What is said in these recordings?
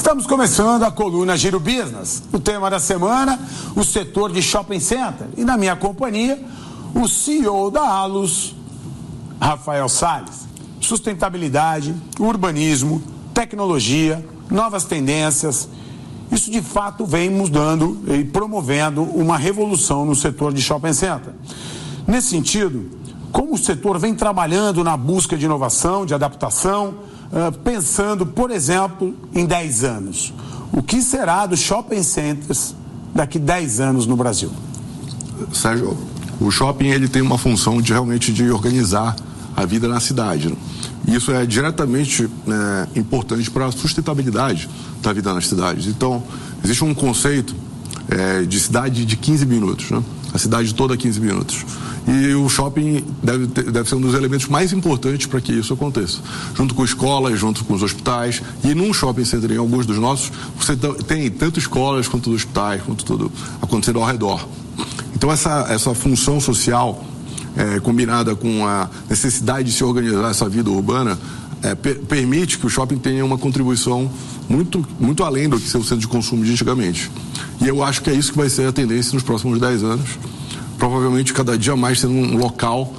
Estamos começando a coluna Giro Business. O tema da semana, o setor de shopping center. E na minha companhia, o CEO da Allos, Rafael Salles. Sustentabilidade, urbanismo, tecnologia, novas tendências. Isso de fato vem mudando e promovendo uma revolução no setor de shopping center. Nesse sentido, como o setor vem trabalhando na busca de inovação, de adaptação, pensando, por exemplo, em 10 anos. O que será dos shopping centers daqui 10 anos no Brasil? Sérgio, o shopping ele tem uma função de realmente de organizar a vida na cidade. Né? E isso é diretamente importante para a sustentabilidade da vida nas cidades. Então, existe um conceito de cidade de 15 minutos, né? A cidade toda 15 minutos. E o shopping deve ser um dos elementos mais importantes para que isso aconteça. Junto com escolas, junto com os hospitais. E num shopping center, em alguns dos nossos, você tem tanto escolas quanto hospitais, quanto tudo acontecendo ao redor. Então essa função social, combinada com a necessidade de se organizar essa vida urbana, permite que o shopping tenha uma contribuição muito, muito além do que ser o centro de consumo de antigamente. E eu acho que é isso que vai ser a tendência nos próximos 10 anos. Provavelmente cada dia mais sendo um local,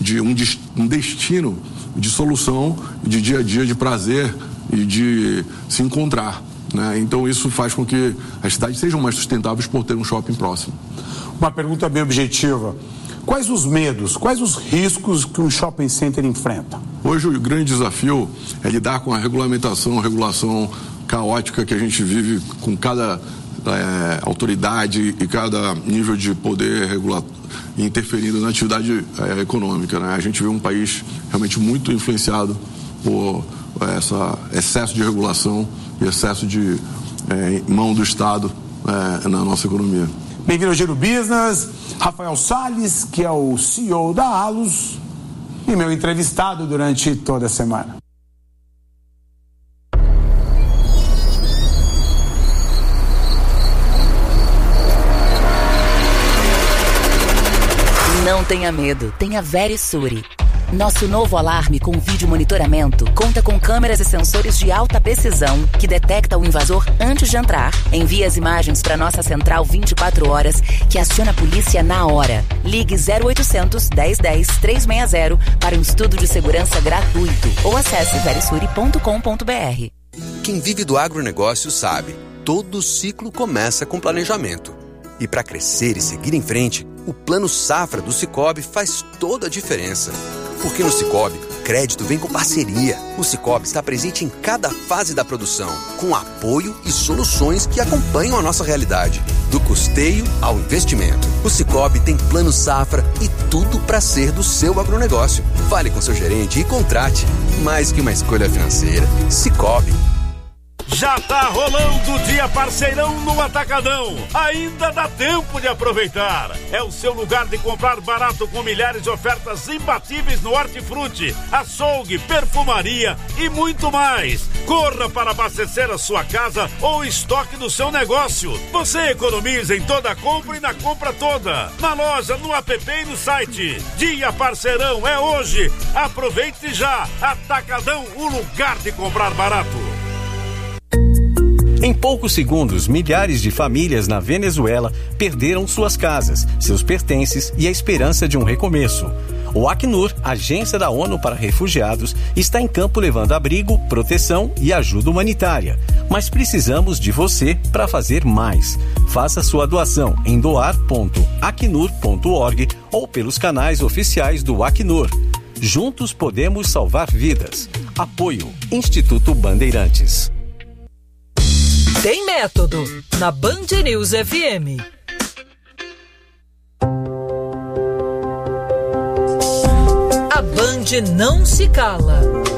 um destino de solução, de dia a dia, de prazer e de se encontrar. Né? Então isso faz com que as cidades sejam mais sustentáveis por ter um shopping próximo. Uma pergunta bem objetiva. Quais os medos, quais os riscos que um shopping center enfrenta? Hoje o grande desafio é lidar com a regulação caótica que a gente vive com cada autoridade e cada nível de poder regular interferindo na atividade econômica. Né? A gente vê um país realmente muito influenciado por esse excesso de regulação e excesso de mão do Estado na nossa economia. Bem-vindo ao Giro Business, Rafael Salles, que é o CEO da Allos e meu entrevistado durante toda a semana. Não tenha medo, tenha Verisure. Nosso novo alarme com vídeo monitoramento conta com câmeras e sensores de alta precisão que detecta o invasor antes de entrar, envia as imagens para nossa central 24 horas que aciona a polícia na hora. Ligue 0800 1010 360 para um estudo de segurança gratuito ou acesse verisure.com.br. Quem vive do agronegócio sabe, todo ciclo começa com planejamento. E para crescer e seguir em frente, o Plano Safra do Sicoob faz toda a diferença. Porque no Sicoob, crédito vem com parceria. O Sicoob está presente em cada fase da produção, com apoio e soluções que acompanham a nossa realidade, do custeio ao investimento. O Sicoob tem Plano Safra e tudo para ser do seu agronegócio. Fale com seu gerente e contrate. Mais que uma escolha financeira, Sicoob. Já tá rolando o Dia Parceirão no Atacadão. Ainda dá tempo de aproveitar. É o seu lugar de comprar barato com milhares de ofertas imbatíveis no hortifruti, açougue, perfumaria e muito mais. Corra para abastecer a sua casa ou estoque do seu negócio. Você economiza em toda a compra e na compra toda. Na loja, no app e no site. Dia Parceirão é hoje. Aproveite já. Atacadão, o lugar de comprar barato. Em poucos segundos, milhares de famílias na Venezuela perderam suas casas, seus pertences e a esperança de um recomeço. O Acnur, agência da ONU para refugiados, está em campo levando abrigo, proteção e ajuda humanitária. Mas precisamos de você para fazer mais. Faça sua doação em doar.acnur.org ou pelos canais oficiais do Acnur. Juntos podemos salvar vidas. Apoio Instituto Bandeirantes. Tem método na Band News FM. A Band não se cala.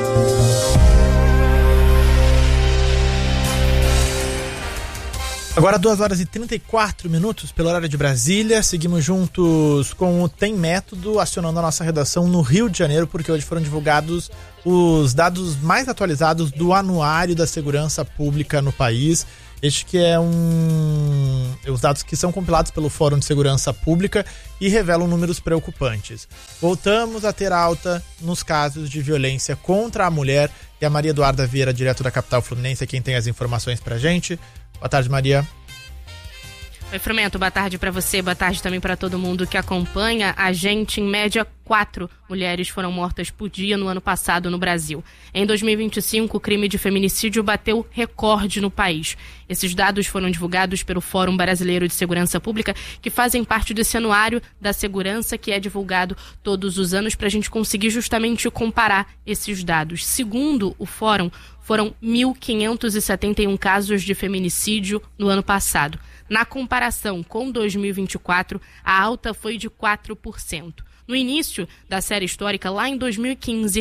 Agora 2h34 pelo horário de Brasília. Seguimos juntos com o Tem Método, acionando a nossa redação no Rio de Janeiro, porque hoje foram divulgados os dados mais atualizados do Anuário da Segurança Pública no país. Este que é os dados que são compilados pelo Fórum de Segurança Pública e revelam números preocupantes. Voltamos a ter alta nos casos de violência contra a mulher e a Maria Eduarda Vieira, direto da capital fluminense, quem tem as informações pra gente. Boa tarde, Maria. Oi, Frumento, boa tarde para você, boa tarde também para todo mundo que acompanha a gente. Em média, 4 mulheres foram mortas por dia no ano passado no Brasil. Em 2025, o crime de feminicídio bateu recorde no país. Esses dados foram divulgados pelo Fórum Brasileiro de Segurança Pública, que fazem parte desse anuário da segurança que é divulgado todos os anos para a gente conseguir justamente comparar esses dados. Segundo o Fórum, foram 1.571 casos de feminicídio no ano passado. Na comparação com 2024, a alta foi de 4%. No início da série histórica, lá em 2015,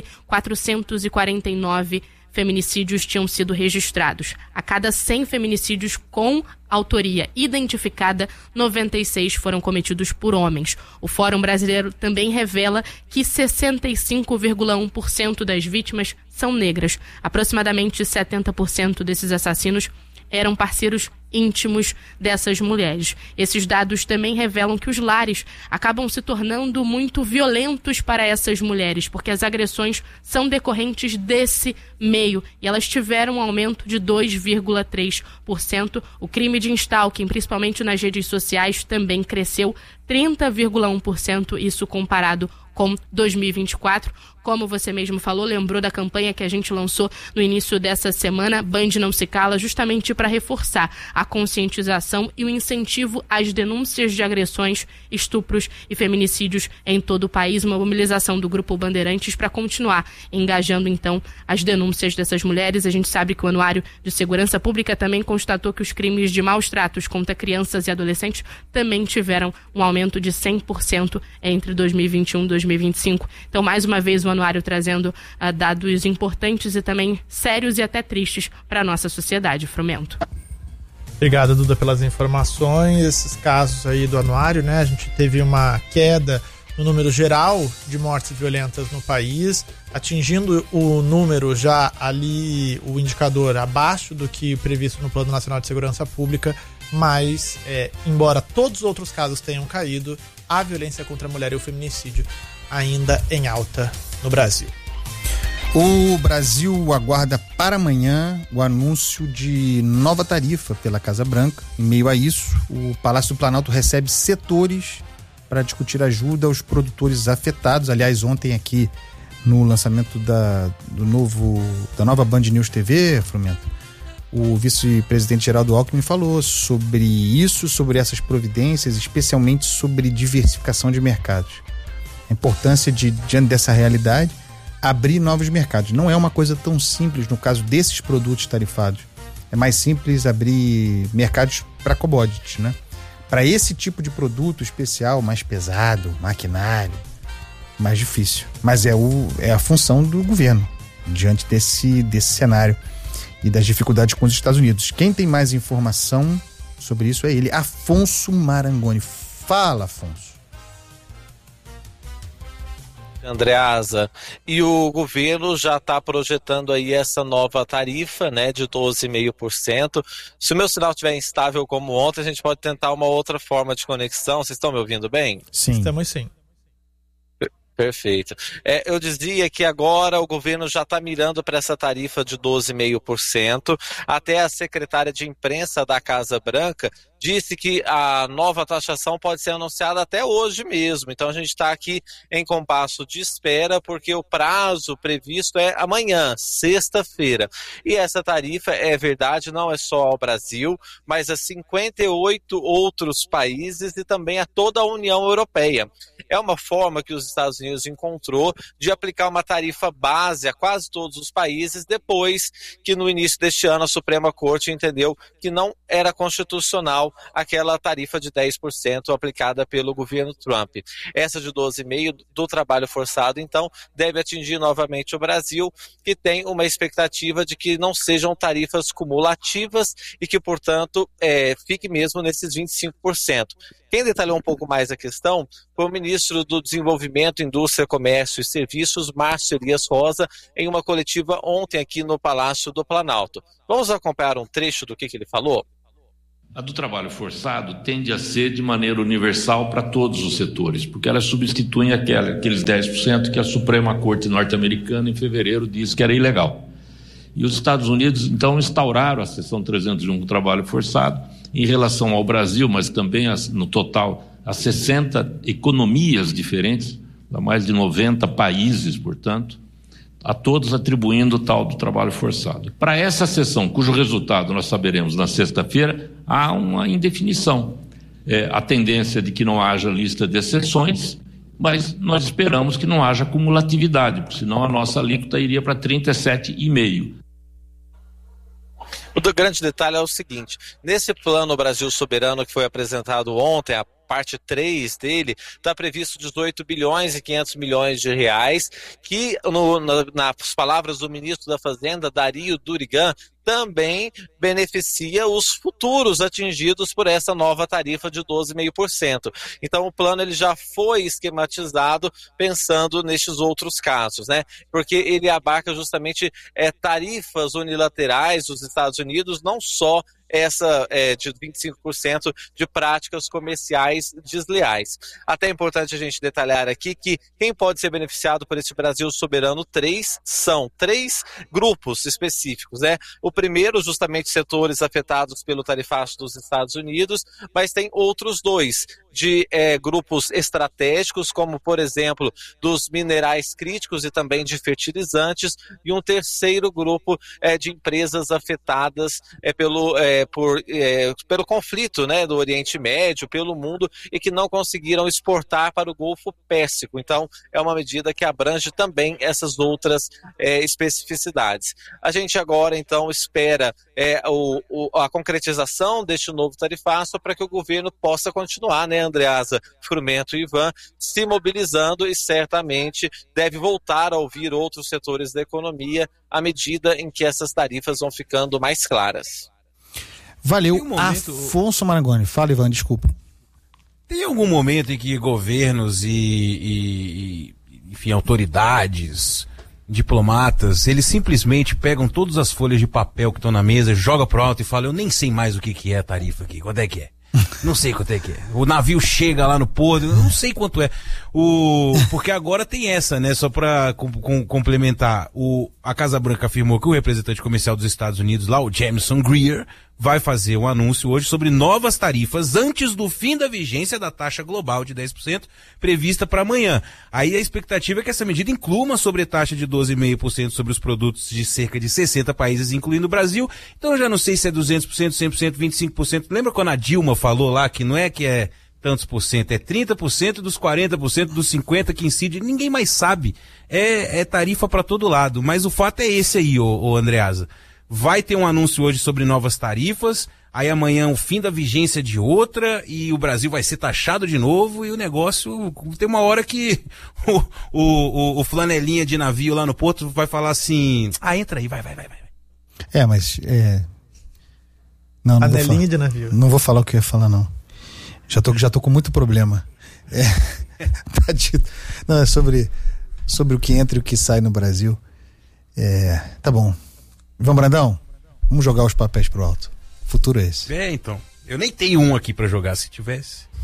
449 feminicídios tinham sido registrados. A cada 100 feminicídios com autoria identificada, 96 foram cometidos por homens. O Fórum Brasileiro também revela que 65,1% das vítimas são negras. Aproximadamente 70% desses assassinos eram parceiros íntimos dessas mulheres. Esses dados também revelam que os lares acabam se tornando muito violentos para essas mulheres, porque as agressões são decorrentes desse meio e elas tiveram um aumento de 2,3%. O crime de stalking, principalmente nas redes sociais, também cresceu 30,1%, isso comparado com 2024. Como você mesmo falou, lembrou da campanha que a gente lançou no início dessa semana, Band Não Se Cala, justamente para reforçar a conscientização e o incentivo às denúncias de agressões, estupros e feminicídios em todo o país. Uma mobilização do Grupo Bandeirantes para continuar engajando, então, as denúncias dessas mulheres. A gente sabe que o Anuário de Segurança Pública também constatou que os crimes de maus tratos contra crianças e adolescentes também tiveram um aumento de 100% entre 2021 e 2025. Então, mais uma vez, o anuário trazendo dados importantes e também sérios e até tristes para a nossa sociedade, Frumento. Obrigado, Duda, pelas informações. Esses casos aí do anuário, né? A gente teve uma queda no número geral de mortes violentas no país, atingindo o número já ali, o indicador abaixo do que previsto no Plano Nacional de Segurança Pública, mas, embora todos os outros casos tenham caído, a violência contra a mulher e o feminicídio ainda em alta no Brasil. O Brasil aguarda para amanhã o anúncio de nova tarifa pela Casa Branca. Em meio a isso, o Palácio do Planalto recebe setores para discutir ajuda aos produtores afetados. Aliás, ontem aqui no lançamento da nova Band News TV, Frumento, o vice-presidente Geraldo Alckmin falou sobre isso, sobre essas providências, especialmente sobre diversificação de mercados. A importância de, diante dessa realidade, abrir novos mercados. Não é uma coisa tão simples no caso desses produtos tarifados. É mais simples abrir mercados para commodities, né? Para esse tipo de produto especial, mais pesado, maquinário, mais difícil. Mas é a função do governo diante desse cenário e das dificuldades com os Estados Unidos. Quem tem mais informação sobre isso é ele, Afonso Marangoni. Fala, Afonso. Andreasa, e o governo já está projetando aí essa nova tarifa, né, de 12,5%. Se o meu sinal estiver instável como ontem, a gente pode tentar uma outra forma de conexão. Vocês estão me ouvindo bem? Sim. Estamos sim. Perfeito. Eu dizia que agora o governo já está mirando para essa tarifa de 12,5%. Até a secretária de imprensa da Casa Branca disse que a nova taxação pode ser anunciada até hoje mesmo. Então a gente está aqui em compasso de espera, porque o prazo previsto é amanhã, sexta-feira. E essa tarifa, é verdade, não é só ao Brasil, mas a 58 outros países e também a toda a União Europeia. É uma forma que os Estados Unidos encontrou de aplicar uma tarifa base a quase todos os países, depois que no início deste ano a Suprema Corte entendeu que não era constitucional aquela tarifa de 10% aplicada pelo governo Trump. Essa de 12,5% do trabalho forçado, então, deve atingir novamente o Brasil, que tem uma expectativa de que não sejam tarifas cumulativas e que, portanto, fique mesmo nesses 25%. Quem detalhou um pouco mais a questão foi o ministro do Desenvolvimento, Indústria, Comércio e Serviços, Márcio Elias Rosa, em uma coletiva ontem aqui no Palácio do Planalto. Vamos acompanhar um trecho do que ele falou? A do trabalho forçado tende a ser de maneira universal para todos os setores, porque elas substituem aqueles 10% que a Suprema Corte norte-americana em fevereiro disse que era ilegal. E os Estados Unidos, então, instauraram a seção 301 do trabalho forçado em relação ao Brasil, mas também, no total, a 60 economias diferentes, a mais de 90 países, portanto, a todos atribuindo o tal do trabalho forçado. Para essa sessão, cujo resultado nós saberemos na sexta-feira, há uma indefinição. A tendência de que não haja lista de exceções, mas nós esperamos que não haja cumulatividade, porque senão a nossa alíquota iria para 37,5%. O grande detalhe é o seguinte: nesse plano Brasil Soberano que foi apresentado ontem, a parte 3 dele, está previsto 18 bilhões e 500 milhões de reais, que, nas palavras do ministro da Fazenda, Dario Durigan, também beneficia os futuros atingidos por essa nova tarifa de 12,5%. Então o plano ele já foi esquematizado pensando nestes outros casos, né? Porque ele abarca justamente tarifas unilaterais dos Estados Unidos, não só essa de 25% de práticas comerciais desleais. Até é importante a gente detalhar aqui que quem pode ser beneficiado por esse Brasil Soberano 3 são 3 grupos específicos, né? O primeiro, justamente setores afetados pelo tarifaço dos Estados Unidos, mas tem outros 2 de grupos estratégicos, como por exemplo dos minerais críticos e também de fertilizantes, e um terceiro grupo de empresas afetadas pelo conflito, né, do Oriente Médio, pelo mundo, e que não conseguiram exportar para o Golfo Pérsico. Então é uma medida que abrange também essas outras especificidades. A gente agora então espera a concretização deste novo tarifaço para que o governo possa continuar, né, Andreasa, Frumento e Ivan, se mobilizando, e certamente deve voltar a ouvir outros setores da economia à medida em que essas tarifas vão ficando mais claras. Valeu, Afonso Marangoni. Fala, Ivan, desculpa. Tem algum momento em que governos enfim, autoridades, diplomatas, eles simplesmente pegam todas as folhas de papel que estão na mesa, jogam pro alto e falam: eu nem sei mais o que é a tarifa aqui, quanto é que é? Não sei quanto é que é. O navio chega lá no porto, eu não sei quanto é. Porque agora tem essa, né? Só pra complementar. A Casa Branca afirmou que o representante comercial dos Estados Unidos, lá, o Jameson Greer, vai fazer um anúncio hoje sobre novas tarifas antes do fim da vigência da taxa global de 10% prevista para amanhã. Aí a expectativa é que essa medida inclua uma sobretaxa de 12,5% sobre os produtos de cerca de 60 países, incluindo o Brasil. Então eu já não sei se é 200%, 100%, 25%. Lembra quando a Dilma falou lá que não é que é tantos por cento, é 30% dos 40%, dos 50% que incide? Ninguém mais sabe. É tarifa para todo lado. Mas o fato é esse aí, ô Andreasa. Vai ter um anúncio hoje sobre novas tarifas, aí amanhã o fim da vigência de outra, e o Brasil vai ser taxado de novo, e o negócio, tem uma hora que o flanelinha de navio lá no porto vai falar assim: entra aí, vai. Mas não flanelinha de navio. Não vou falar o que eu ia falar, não. Já tô com muito problema. Tá dito. Não, é sobre o que entra e o que sai no Brasil. Tá bom. Ivan Brandão, vamos jogar os papéis pro alto. O futuro é esse. Então. Eu nem tenho um aqui pra jogar, se tivesse.